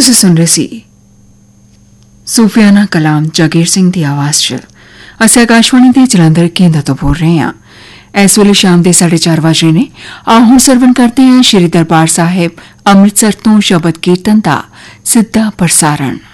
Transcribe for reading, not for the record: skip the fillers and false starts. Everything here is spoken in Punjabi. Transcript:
ਤੁਸੀਂ ਸੁਣ ਰਹੇ ਸੀ ਸੂਫੀਆਨਾ ਕਲਾਮ ਜਾਗੀਰ ਸਿੰਘ ਦੀ ਆਵਾਜ਼ 'ਚ। ਅਸੀਂ ਆਕਾਸ਼ਵਾਣੀ ਦੇ ਜਲੰਧਰ ਕੇਂਦਰ ਤੋਂ ਬੋਲ ਰਹੇ ਹਾਂ। ਇਸ ਵੇਲੇ ਸ਼ਾਮ ਦੇ 4:30 ਵਜੇ ਨੇ। ਆਓ ਹੁਣ ਸਰਵਣ ਕਰਦੇ ਹਾਂ ਸ਼੍ਰੀ ਦਰਬਾਰ ਸਾਹਿਬ ਅੰਮ੍ਰਿਤਸਰ ਤੋਂ ਸ਼ਬਦ ਕੀਰਤਨ ਦਾ ਸਿੱਧਾ ਪ੍ਰਸਾਰਣ।